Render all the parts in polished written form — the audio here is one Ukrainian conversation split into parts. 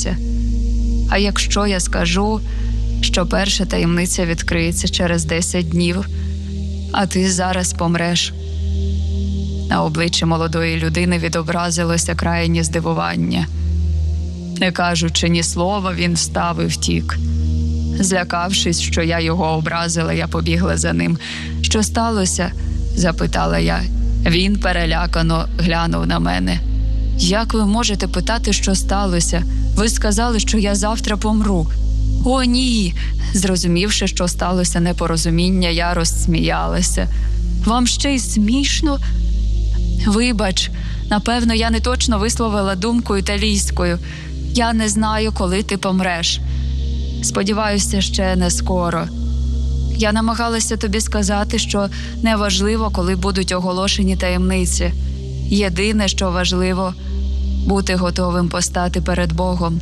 відкриється. А якщо я скажу, що перша таємниця відкриється через 10 днів, а ти зараз помреш?» На обличчі молодої людини відобразилося крайнє здивування. Не кажучи ні слова, він встав і втік. Злякавшись, що я його образила, я побігла за ним. «Що сталося?» – запитала я. Він перелякано глянув на мене. «Як ви можете питати, що сталося? Ви сказали, що я завтра помру». «О, ні!» Зрозумівши, що сталося непорозуміння, я розсміялася. «Вам ще й смішно?» «Вибач, напевно, я не точно висловила думку італійською. Я не знаю, коли ти помреш. Сподіваюся, ще не скоро. Я намагалася тобі сказати, що неважливо, коли будуть оголошені таємниці. Єдине, що важливо – бути готовим постати перед Богом».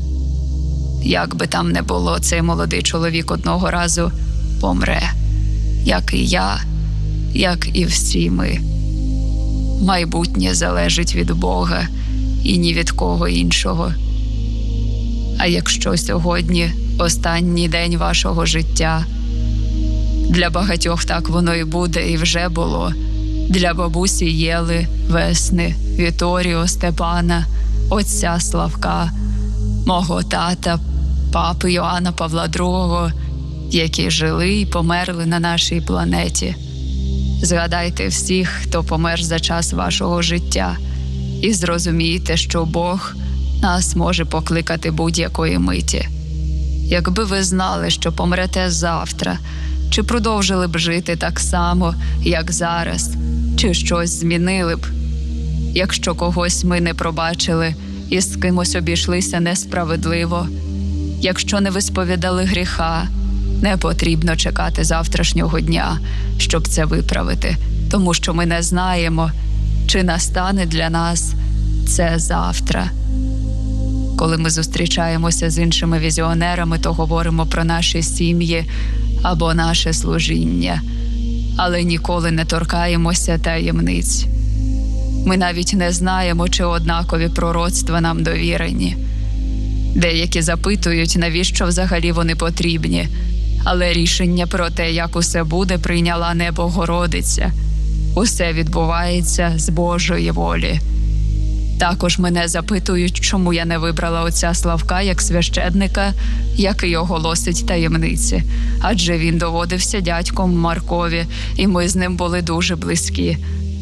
Як би там не було, цей молодий чоловік одного разу помре. Як і я, як і всі ми. Майбутнє залежить від Бога і ні від кого іншого. А якщо сьогодні останній день вашого життя, для багатьох так воно і буде, і вже було. Для бабусі Єли, Весни, Віторіо, Степана, отця Славка, мого тата, папи Йоанна Павла II, які жили і померли на нашій планеті. Згадайте всіх, хто помер за час вашого життя, і зрозумійте, що Бог нас може покликати будь-якої миті. Якби ви знали, що помрете завтра, чи продовжили б жити так само, як зараз, чи щось змінили б? Якщо когось ми не пробачили і з кимось обійшлися несправедливо, якщо не висповідали гріха, не потрібно чекати завтрашнього дня, щоб це виправити, тому що ми не знаємо, чи настане для нас це завтра. Коли ми зустрічаємося з іншими візіонерами, то говоримо про наші сім'ї або наше служіння, але ніколи не торкаємося таємниць. Ми навіть не знаємо, чи однакові пророцтва нам довірені. Деякі запитують, навіщо взагалі вони потрібні, але рішення про те, як усе буде, прийняла не Богородиця. Усе відбувається з Божої волі. Також мене запитують, чому я не вибрала отця Славка як священника, який оголосить таємниці. Адже він доводився дядьком Маркові, і ми з ним були дуже близькі.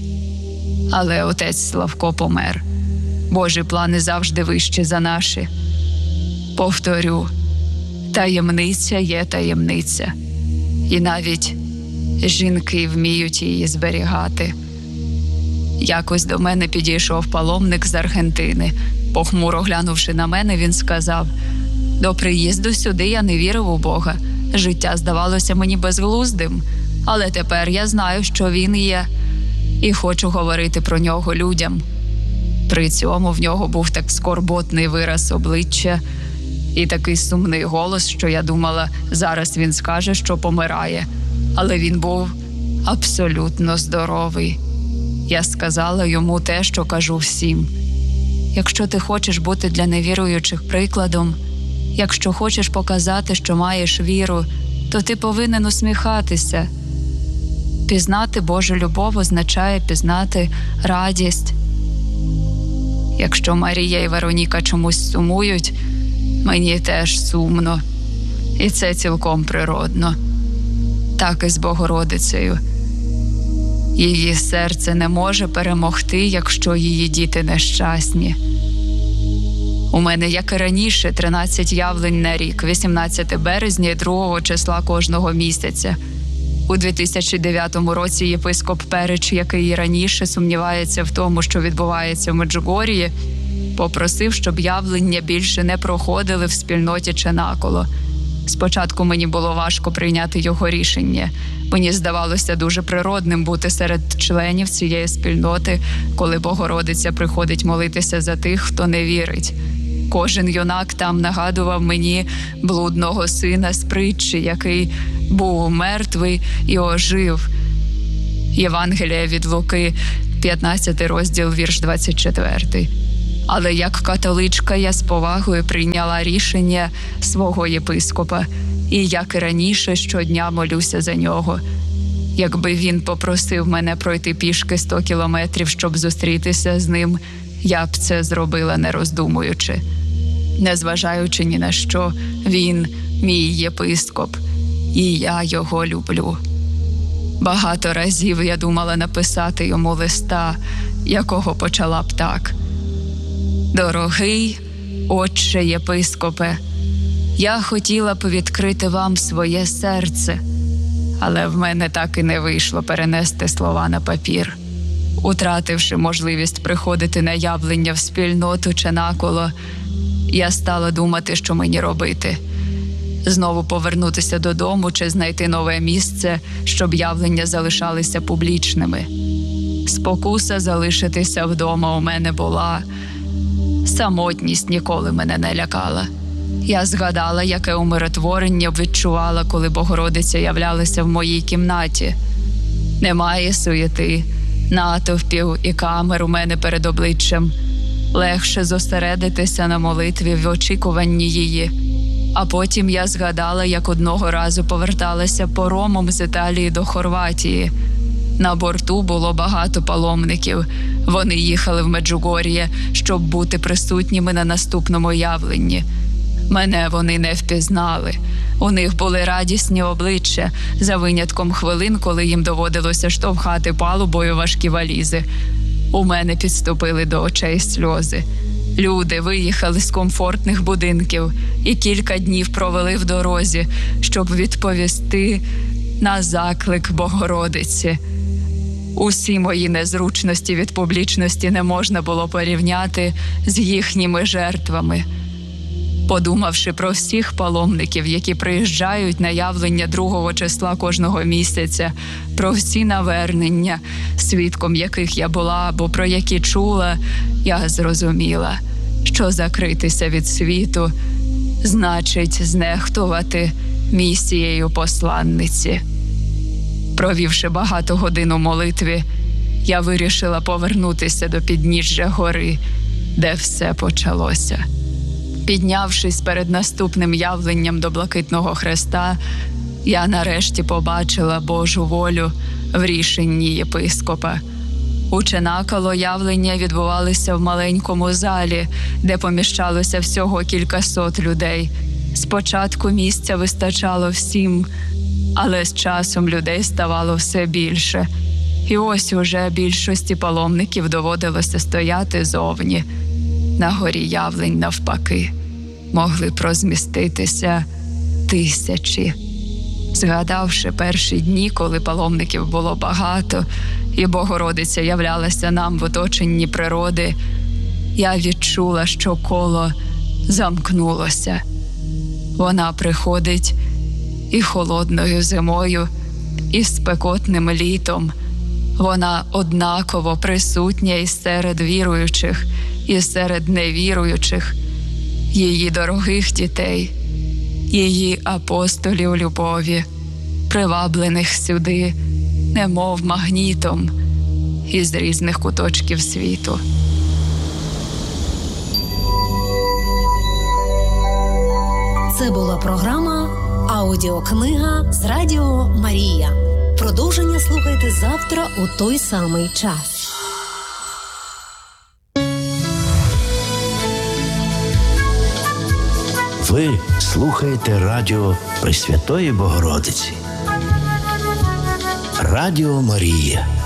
Але отець Славко помер. Божі плани завжди вищі за наші. Повторю, таємниця є таємниця. І навіть жінки вміють її зберігати. Якось до мене підійшов паломник з Аргентини. Похмуро глянувши на мене, він сказав: «До приїзду сюди я не вірив у Бога. Життя здавалося мені безглуздим. Але тепер я знаю, що він є, і хочу говорити про нього людям». При цьому в нього був так скорботний вираз обличчя і такий сумний голос, що я думала, зараз він скаже, що помирає. Але він був абсолютно здоровий. Я сказала йому те, що кажу всім. Якщо ти хочеш бути для невіруючих прикладом, якщо хочеш показати, що маєш віру, то ти повинен усміхатися. Пізнати Божу любов означає пізнати радість. Якщо Марія і Вероніка чомусь сумують, мені теж сумно. І це цілком природно. Так і з Богородицею. Її серце не може перемогти, якщо її діти нещасні. У мене, як і раніше, 13 явлень на рік, 18 березня і 2 числа кожного місяця. У 2009 році єпископ Перич, який і раніше сумнівається в тому, що відбувається в Меджугор'ї, попросив, щоб явлення більше не проходили в спільноті Ченаколо. Спочатку мені було важко прийняти його рішення. Мені здавалося дуже природним бути серед членів цієї спільноти, коли Богородиця приходить молитися за тих, хто не вірить. Кожен юнак там нагадував мені блудного сина з притчі, який був мертвий і ожив. Євангелія від Луки, 15 розділ, вірш 24. Але як католичка я з повагою прийняла рішення свого єпископа, і, як і раніше, щодня молюся за нього. Якби він попросив мене пройти пішки 100 кілометрів, щоб зустрітися з ним, я б це зробила, не роздумуючи. Незважаючи ні на що, він мій єпископ, і я його люблю. Багато разів я думала написати йому листа, якого почала б так. «Дорогий отче єпископе, я хотіла б відкрити вам своє серце, але в мене так і не вийшло перенести слова на папір. Утративши можливість приходити на явлення в спільноту чи наколо, я стала думати, що мені робити. Знову повернутися додому чи знайти нове місце, щоб явлення залишалися публічними. Спокуса залишитися вдома у мене була. Самотність ніколи мене не лякала. Я згадала, яке умиротворення відчувала, коли Богородиця являлася в моїй кімнаті. Немає суєти, натовпів і камер у мене перед обличчям. Легше зосередитися на молитві в очікуванні її. А потім я згадала, як одного разу поверталася паромом з Італії до Хорватії. На борту було багато паломників. Вони їхали в Меджугор'є, щоб бути присутніми на наступному явленні. Мене вони не впізнали. У них були радісні обличчя, за винятком хвилин, коли їм доводилося штовхати палубою важкі валізи. У мене підступили до очей сльози. Люди виїхали з комфортних будинків і кілька днів провели в дорозі, щоб відповісти на заклик Богородиці. Усі мої незручності від публічності не можна було порівняти з їхніми жертвами. Подумавши про всіх паломників, які приїжджають на явлення 2 числа кожного місяця, про всі навернення, свідком яких я була або про які чула, я зрозуміла, що закритися від світу значить знехтувати місією посланниці. Провівши багато годин у молитві, я вирішила повернутися до підніжжя гори, де все почалося. Піднявшись перед наступним явленням до Блакитного Хреста, я нарешті побачила Божу волю в рішенні єпископа. У Ченакало явлення відбувалися в маленькому залі, де поміщалося всього кількасот людей. Спочатку місця вистачало всім, але з часом людей ставало все більше. І ось уже більшості паломників доводилося стояти зовні. На горі явлень, навпаки, могли б розміститися тисячі. Згадавши перші дні, коли паломників було багато, і Богородиця являлася нам в оточенні природи, я відчула, що коло замкнулося. Вона приходить і холодною зимою, і спекотним літом. Вона однаково присутня і серед віруючих, і серед невіруючих, її дорогих дітей, її апостолів любові, приваблених сюди, немов магнітом, із різних куточків світу. Це була програма «Аудіокнига» з Радіо Марія. Продовження слухайте завтра у той самий час. Ви слухаєте радіо Пресвятої Богородиці. Радіо Марія.